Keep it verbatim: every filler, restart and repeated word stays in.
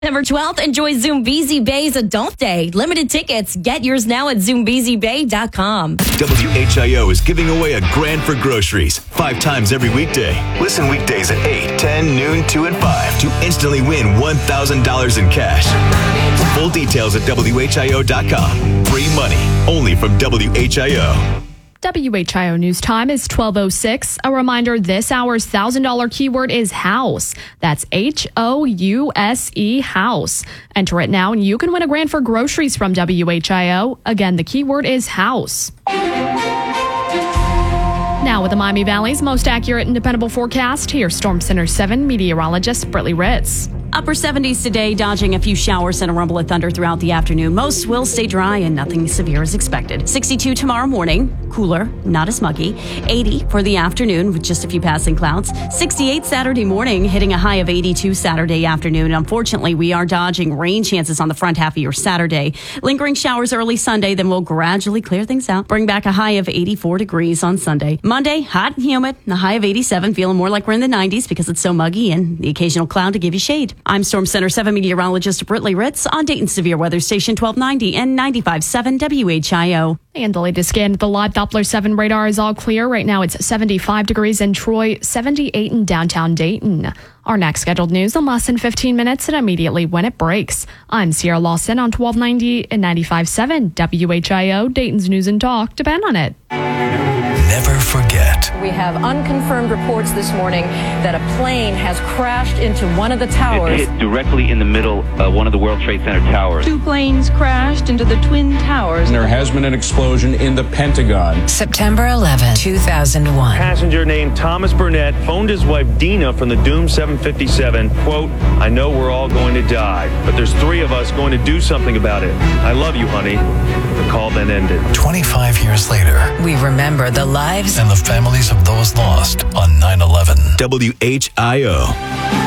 September twelfth, enjoy Zoombezi Bay's Adult Day. Limited tickets. Get yours now at zoombezi bay dot com. W H I O is giving away a grand for groceries five times every weekday. Listen weekdays at eight, ten, noon, two, and five to instantly win one thousand dollars in cash. Full details at W H I O dot com. Free money only from W H I O. W H I O News Time is twelve oh six. A reminder, this hour's one thousand dollars keyword is house. That's H O U S E, house. Enter it now and you can win a grand for groceries from W H I O. Again, the keyword is house. Now with the Miami Valley's most accurate and dependable forecast, here's Storm Center seven meteorologist Brittany Ritz. Upper seventies today, dodging a few showers and a rumble of thunder throughout the afternoon. Most will stay dry and nothing severe is expected. sixty-two tomorrow morning, cooler, not as muggy. eighty for the afternoon with just a few passing clouds. sixty-eight Saturday morning, hitting a high of eighty-two Saturday afternoon. Unfortunately, we are dodging rain chances on the front half of your Saturday. Lingering showers early Sunday, then we'll gradually clear things out. Bring back a high of eighty-four degrees on Sunday. Monday, hot and humid, a high of eighty-seven, feeling more like we're in the nineties because it's so muggy and the occasional cloud to give you shade. I'm Storm Center seven meteorologist Brittany Ritz on Dayton's Severe Weather Station twelve ninety and ninety-five point seven W H I O. And the latest scan at the live Doppler seven radar is all clear. Right now it's seventy-five degrees in Troy, seventy-eight in downtown Dayton. Our next scheduled news in less than fifteen minutes and immediately when it breaks. I'm Sierra Lawson on twelve ninety and ninety-five point seven W H I O, Dayton's News and Talk. Depend on it. Never forget. We have unconfirmed reports this morning that a plane has crashed into one of the towers. It hit directly in the middle of one of the World Trade Center towers. Two planes crashed into the Twin Towers. There has been an explosion in the Pentagon. September eleventh, two thousand one. Passenger named Thomas Burnett phoned his wife Dina from the Doom seven fifty-seven. Quote, I know we're all going to die, but there's three of us going to do something about it. I love you, honey. The call then ended. twenty-five years later. We remember the lives and the families of those lost on nine eleven. W H I O.